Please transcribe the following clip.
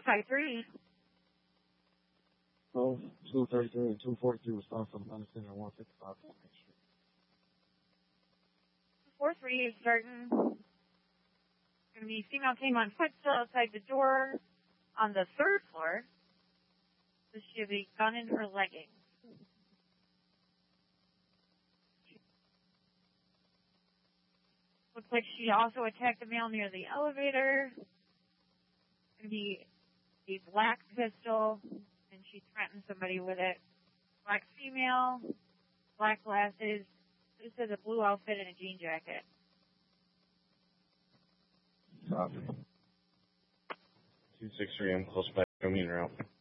453. 233 and 242 response from Understanding 155 Main Street. 4-3 is starting. Going to be female came on foot still outside the door on the 3rd floor. So she have a gun in her leggings. Looks like she also attacked a male near the elevator. Going to be a black pistol, and she threatened somebody with it. Black female, black glasses. This is a blue outfit and a jean jacket. Copy. 263, I'm close by. Coming in route.